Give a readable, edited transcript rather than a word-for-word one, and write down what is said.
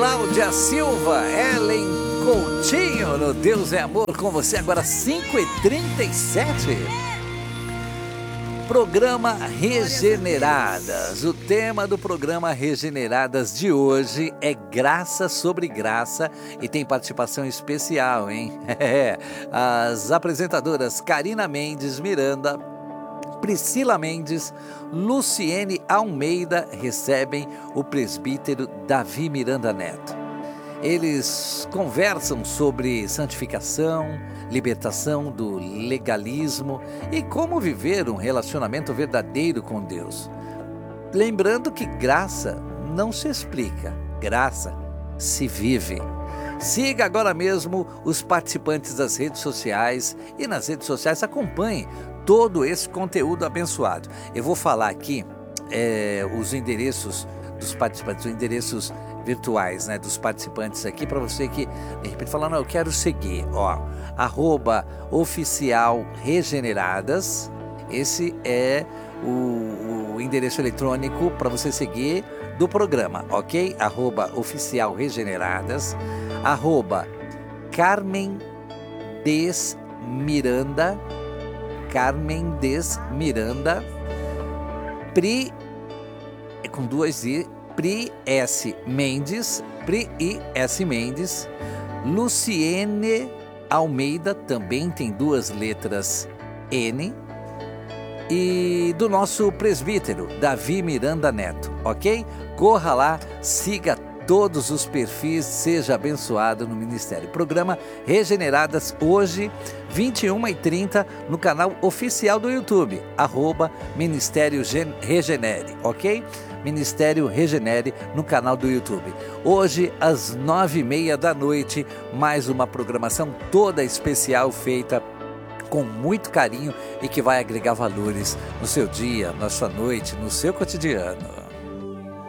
Cláudia Silva, Ellen Coutinho, no Deus é Amor, com você agora 5h37. Programa Regeneradas. O tema do programa Regeneradas de hoje é graça sobre graça e tem participação especial, hein? As apresentadoras Karina Mendes Miranda, Priscila Mendes, Luciene Almeida recebem o presbítero Davi Miranda Neto. Eles conversam sobre santificação, libertação do legalismo e como viver um relacionamento verdadeiro com Deus. Lembrando que graça não se explica, graça se vive. Siga agora mesmo os participantes das redes sociais e nas redes sociais acompanhe todo esse conteúdo abençoado. Eu vou falar aqui os endereços dos participantes, os endereços virtuais, né, dos participantes aqui, para você que de repente fala, não, eu quero seguir, @oficialregeneradas, esse é o endereço eletrônico para você seguir do programa, ok? @oficialregeneradas, @Carmen Des Miranda, Pri, com 2 I, Pri S. Mendes, Luciene Almeida, também tem 2 letras N, e do nosso presbítero, Davi Miranda Neto, ok? Corra lá, siga todos os perfis, seja abençoado no ministério. Programa Regeneradas hoje, 21h30, no canal oficial do YouTube, @Ministério Regenere, ok? Ministério Regenere no canal do YouTube. Hoje, às 9h30 da noite, mais uma programação toda especial feita com muito carinho e que vai agregar valores no seu dia, na sua noite, no seu cotidiano.